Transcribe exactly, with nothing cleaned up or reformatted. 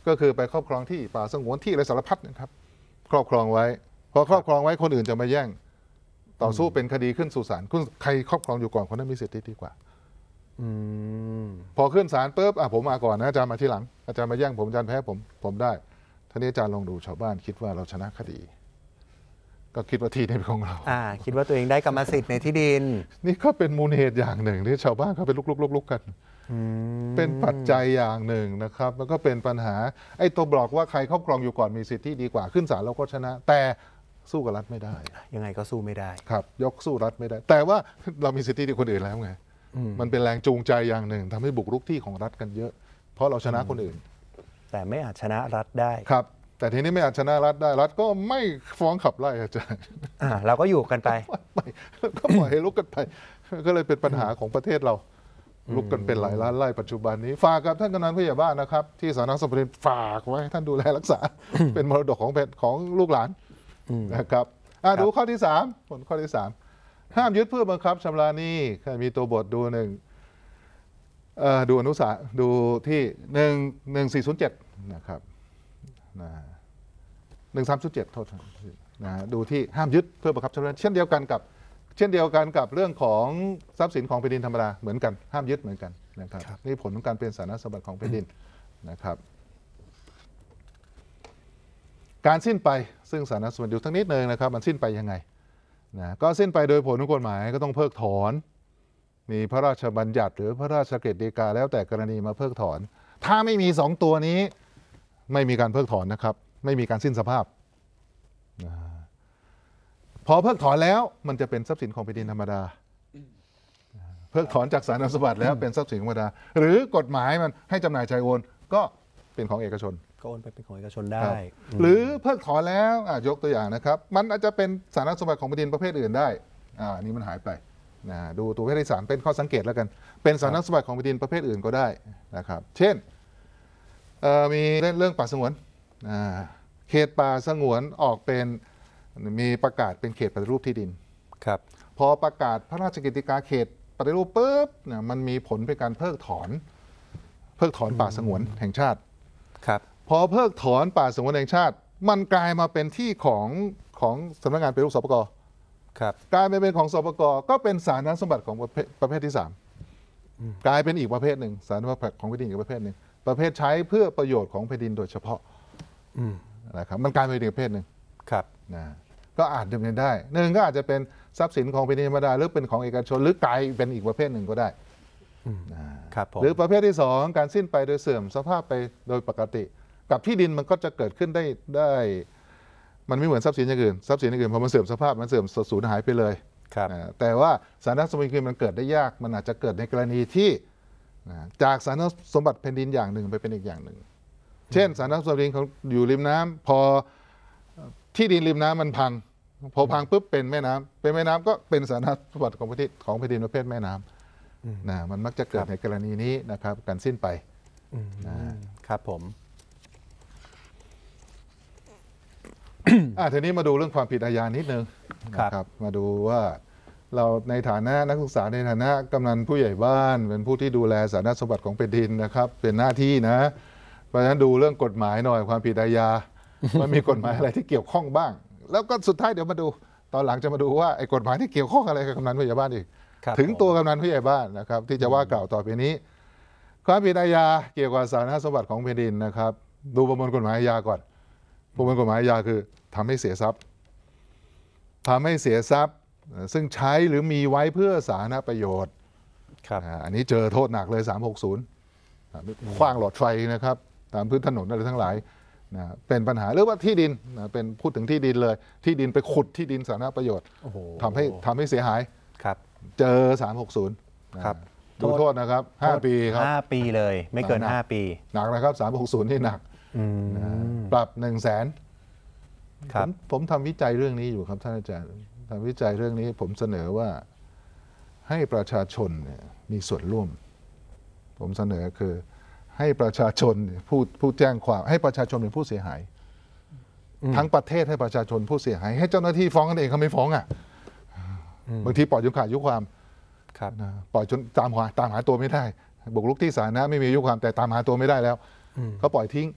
ก็คือไปครอบครองที่ป่าสงวนที่อะไรสารพัดนะครับครอบครองไว้พอครอบครองไว้คนอื่นจะมาแย่งต่อสู้เป็นคดีขึ้นสู่ศาลคุณใครครอบครองอยู่ก่อนคนนั้นมีสิทธิดีกว่าพอขึ้นศาลปุ๊บอ่ะผมมาก่อนนะอาจารย์มาทีหลังอาจารย์มาแย่งผมอาจารย์แพ้ผมผมได้ท่านี้อาจารย์ลองดูชาวบ้านคิดว่าเราชนะคดีก็คิดว่าที่นี่เป็นของเราอ่าคิดว่าตัวเองได้กรรมสิทธิ์ในที่ดินนี่ก็เป็นมูลเหตุอย่างหนึ่งที่ชาวบ้านเขาไปลุกๆๆกันเป็นปัจจัยอย่างหนึ่งนะครับแล้วก็เป็นปัญหาไอ้ตัวบอกว่าใครครอบครองอยู่ก่อนมีสิทธิดีกว่าขึ้นศาลเราก็ชนะแต่สู้กับรัฐไม่ได้ยังไงก็สู้ไม่ได้ครับยกสู้รัฐไม่ได้แต่ว่าเรามีสิทธิดีคนอื่นแล้วไงมันเป็นแรงจูงใจอย่างหนึ่งทำให้บุกรุกที่ของรัฐกันเยอะเพราะเราชนะคนอื่นแต่ไม่อาจชนะรัฐได้ครับแต่ทีนี้ไม่อาจชนะรัฐได้รัฐก็ไม่ฟ้องขับไล่อาจารย์อ่าเราก็อยู่กันไปไปก็ปล่อยให้ลุกกันไปก็เลยเป็นปัญหาของประเทศเราลุกกันเป็นหลายล้านไร่ปัจจุบันนี้ฝากกับท่านกำนันผู้ใหญ่บ้านนะครับที่สาธารณสุขฝากไว้ท่านดูแลรักษาเป็นมรดกของของลูกหลานนะครับดูข้อที่สามผลข้อที่สามห้ามยึดเพื่อบังคับชำระหนี้มีตัวบทดูหนึ่งดูอนุสาดูที่หนึ่งหนึ่งสี่ศูนย์เจ็ดนะครับหนึ่งสามศูนย์เจ็ดโทษนะดูที่ห้ามยึดเพื่อบังคับชำระเช่นเดียวกันกับเช่นเดียวกันกับเรื่องของทรัพย์สินของแผ่นดินธรรมดาเหมือนกันห้ามยึดเหมือนกันนะครับนี่ผลของการเป็นสาธารณสมบัติของแผ่นดินนะครับการสิ้นไปซึ่งสาธารณสมบัติอยู่ทั้งนิดนึงนะครับมันสิ้นไปยังไงนะก็สิ้นไปโดยผลของกฎหมายก็ต้องเพิกถอนมีพระราชบัญญัติหรือพระราชกฤษฎีกาแล้วแต่กรณีมาเพิกถอนถ้าไม่มีสองตัวนี้ไม่มีการเพิกถอนนะครับไม่มีการสิ้นสภาพพอเพิกถอนแล้วมันจะเป็นทรัพย์สินของแผ่นดินธรรมดาเพิกถอนจากสาธารณสมบัติแล้วเป็นทรัพย์สินธรรมดาหรือกฎหมายมันให้จำหน่ายจ่ายโอนก็เป็นของเอกชนก็โอนไปเป็นของเอกชนได้หรือเพิกถอนแล้วยกตัวอย่างนะครับมันอาจจะเป็นสาธารณสมบัติของแผ่นดินประเภทอื่นได้อ่านี่มันหายไปนะดูตัวประเภทที่สามเป็นข้อสังเกตแล้วกันเป็นสาธารณสมบัติของแผ่นดินประเภทอื่นก็ได้นะครับเช่นมีเรื่องป่าสงวนเขตป่าสงวนออกเป็นมีประกาศเป็นเขตปฏิรูปที่ดินครับพอประกาศพระราชกฤษฎีกาเขตปฏิรูปปุ๊บเนี่ยมันมีผลเป็นการเพิกถอนเพิกถอนป่าสงวนแห่งชาติครับพอเพิกถอนป่าสงวนแห่งชาติมันกลายมาเป็นที่ของของสำนักงานปฏิรูปสปก. ครับกลายไปเป็นของสปก.ก็เป็นสาธารณสมบัติของประเภทประเภทที่สามกลายเป็นอีกประเภทหนึ่งสาธารณสมบัติของแผ่นดินอีกประเภทหนึ่งประเภทใช้เพื่อประโยชน์ของแผ่นดินโดยเฉพาะนะครับมันกลายเป็นอีกประเภทหนึ่งครับนะก็อาจดำเนินได้หนึ่งก็อาจจะเป็นทรัพย์สินของแผ่นดินธรรมดาหรือเป็นของเอกชนหรือกลายเป็นอีกประเภทหนึ่งก็ได้ครับหรือประเภทที่สองการสิ้นไปโดยเสื่อมสภาพไปโดยปกติกับที่ดินมันก็จะเกิดขึ้นได้ได้มันไม่เหมือนทรัพย์สินอย่างอื่นทรัพย์สินอย่างอื่นพอมันเสื่อมสภาพมันเสื่อมสูญหายไปเลยแต่ว่าสาธารณสมบัติมันเกิดได้ยากมันอาจจะเกิดในกรณีที่จากสาธารณสมบัติแผ่นดินอย่างหนึ่งไปเป็นอีกอย่างหนึ่งเช่นสาธารณสมบัติของอยู่ริมน้ำพอที่ดินริมน้ำมันพังพอพังปุ๊บเป็นแม่น้ำเป็นแม่น้ำก็เป็นสาธารณสมบัติของประเทศของแผ่นดินประเภทแม่น้ำนะมันมักจะเกิดในกรณีนี้นะครับการสิ้นไปนะครับผมอ่ะทีนี้มาดูเรื่องความผิดอาญานิดนึงนะครับมาดูว่าเราในฐานะนักศึกษาในฐานะกำนันผู้ใหญ่บ้านเป็นผู้ที่ดูแลสาธารณสมบัติของแผ่นดินนะครับเป็นหน้าที่นะเพราะฉะนั้นดูเรื่องกฎหมายหน่อยความผิดอาญามันมีกฎหมายอะไรที่เกี่ยวข้องบ้างแล้วก็สุดท้ายเดี๋ยวมาดูตอนหลังจะมาดูว่าไอ้กฎหมายที่เกี่ยวข้องอะไรกับกำนันผู้ใหญ่บ้านอีกถึงตัวกำนันผู้ใหญ่บ้านนะครับที่จะว่ากล่าวต่อไปนี้ความผิดอาญาเกี่ยวกับสาธารณสมบัติของแผ่นดินนะครับดูประมวลกฎหมายอาญาก่อนประมวลกฎหมายอาญาคือทำให้เสียทรัพย์ทำให้เสียทรัพย์ซึ่งใช้หรือมีไว้เพื่อสาธารณประโยชน์อันนี้เจอโทษหนักเลยสามหกศูนย์ขว้างหลอดไฟนะครับตามพื้นถนนอะไรทั้งหลายนะเป็นปัญหาหรือว่าที่ดินนะเป็นพูดถึงที่ดินเลยที่ดินไปขุดที่ดินสาธารณประโยชน์ทำให้ทำให้เสียหายครับเจอสามหกศูนย์ครับดูโทษนะครับห้าปีครับห้าปีเลยไม่เกินห้าปีหนักนะครับสามหกศูนย์นี่หนักปรับหนึ่งแสนผมผมทำวิจัยเรื่องนี้อยู่ครับท่านอาจารย์ทำวิจัยเรื่องนี้ผมเสนอว่าให้ประชาชนเนี่ยมีส่วนร่วมผมเสนอคือให้ประชาชนผู้ผู้แจ้งความให้ประชาชนเป็นผู้เสียหายทั้งประเทศให้ประชาชนผู้เสียหายให้เจ้าหน้าที่ฟ้องกันเองเขาไม่ฟ้องอ่ะบางทีปล่อยจนขาดอายุความปล่อยจนตามหาตามหาตัวไม่ได้บุกรุกที่สาธารณะไม่มีอายุความแต่ตามหาตัวไม่ได้แล้วเขาปล่อยทิ้ง